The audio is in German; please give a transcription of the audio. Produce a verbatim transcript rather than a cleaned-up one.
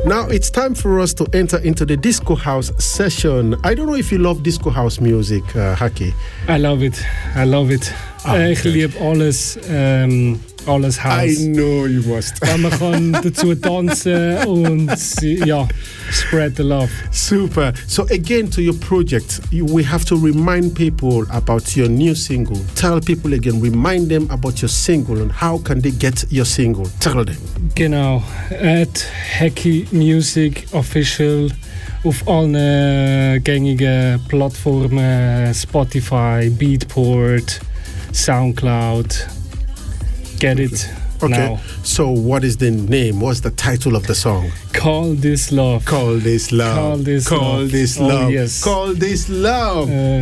Now it's time for us to enter into the disco house session. I don't know if you love disco house music, uh, Haki. I love it. I love it. Ah, äh, ich okay. liebe alles, ähm, alles House. I know you must. Weil man kann dazu tanzen und ja, spread the love. Super. So again, to your project, you, we have to remind people about your new single. Tell people again, remind them about your single and how can they get your single. Tell them. Genau. At Haki Music Official auf allen äh, gängigen Plattformen, Spotify, Beatport, Soundcloud. Get it Okay. now. So what is the name? What's the title of the song? Call This Love. Call this love. Call this Call love. this Oh, love. yes. Call this love. Äh,